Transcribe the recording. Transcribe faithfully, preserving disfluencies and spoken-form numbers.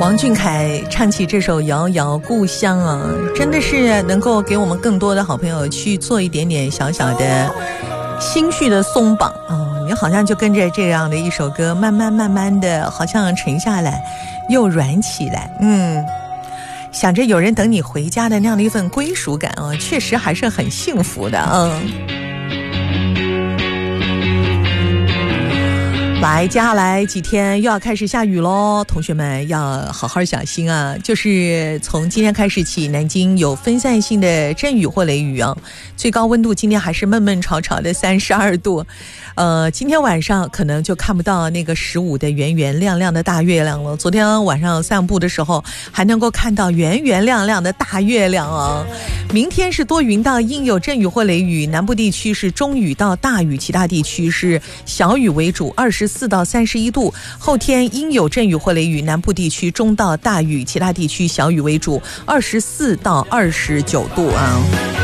王俊凯唱起这首《遥遥故乡》啊，真的是能够给我们更多的好朋友去做一点点小小的心绪的松绑啊！你好像就跟着这样的一首歌，慢慢慢慢的，好像沉下来，又软起来。嗯，想着有人等你回家的那样的一份归属感啊，确实还是很幸福的啊。来，接下来几天又要开始下雨咯，同学们要好好小心啊！就是从今天开始起，南京有分散性的阵雨或雷雨啊，最高温度今天还是闷闷潮潮的三十二度。呃，今天晚上可能就看不到那个十五的圆圆亮亮的大月亮了。昨天晚上散步的时候还能够看到圆圆亮亮的大月亮啊。明天是多云到阴有阵雨或雷雨，南部地区是中雨到大雨，其他地区是小雨为主，二十四到三十一度。后天阴有阵雨或雷雨，南部地区中到大雨，其他地区小雨为主，二十四到二十九度啊。